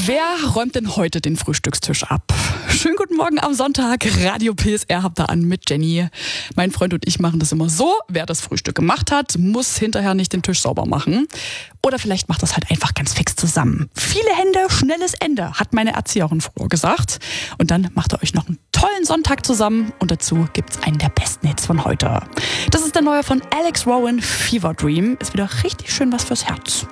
Wer räumt denn heute den Frühstückstisch ab? Schönen guten Morgen am Sonntag. Radio PSR habt ihr an mit Jenny. Mein Freund und ich machen das immer so. Wer das Frühstück gemacht hat, muss hinterher nicht den Tisch sauber machen. Oder vielleicht macht das halt einfach ganz fix zusammen. Viele Hände, schnelles Ende, hat meine Erzieherin früher gesagt. Und dann macht ihr euch noch einen tollen Sonntag zusammen. Und dazu gibt's einen der besten Hits von heute. Das ist der neue von Alex Rowan, Fever Dream. Ist wieder richtig schön was fürs Herz.